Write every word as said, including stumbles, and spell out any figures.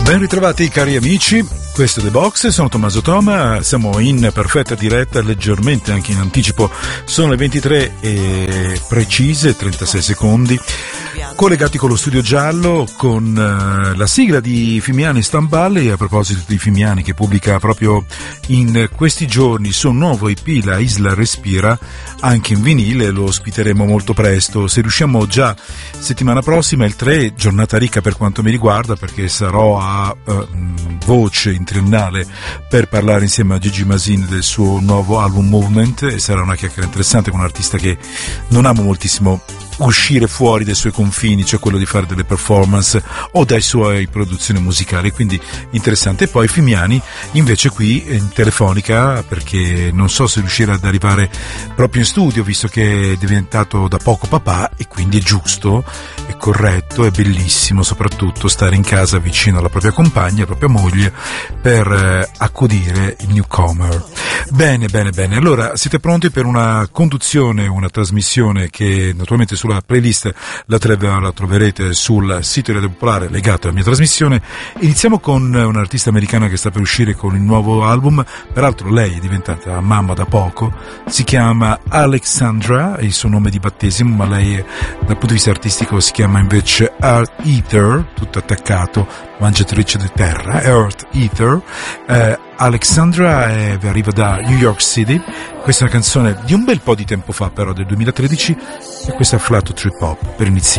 Ben ritrovati cari amici, questo è The Box, sono Tommaso Toma, siamo in perfetta diretta, leggermente anche in anticipo, sono le ventitré e precise, trentasei secondi, collegati con lo studio giallo, con uh, la sigla di Fimiani Stamballi. A proposito di Fimiani, che pubblica proprio in questi giorni il suo nuovo E P, La Isla Respira, anche in vinile, lo ospiteremo molto presto, se riusciamo già settimana prossima, il tre, giornata ricca per quanto mi riguarda, perché sarò a uh, voce in triennale per parlare insieme a Gigi Masin del suo nuovo album Movement, e sarà una chiacchiera interessante con un artista che non amo moltissimo uscire fuori dai suoi confini, cioè quello di fare delle performance o dai suoi produzioni musicali, quindi interessante. E poi Fimiani invece qui in telefonica, perché non so se riuscire ad arrivare proprio in studio, visto che è diventato da poco papà, e quindi è giusto, è corretto, è bellissimo soprattutto stare in casa vicino alla propria compagna, alla propria moglie, per eh, accudire il newcomer. Bene, bene, bene. Allora, siete pronti per una conduzione, una trasmissione che naturalmente sulla playlist la, la troverete sul sito di Radio Popolare legato alla mia trasmissione. Iniziamo con un'artista americana che sta per uscire con il nuovo album, peraltro lei è diventata mamma da poco, si chiama Alexandra, è il suo nome di battesimo, ma lei dal punto di vista artistico si chiama invece Earth Eater, tutto attaccato, mangiatrice di terra, Earth Eater. eh, Alexandra è, arriva da New York City. Questa è una canzone di un bel po' di tempo fa, però del duemilatredici, e questa è Flat Trip Hop per iniziare.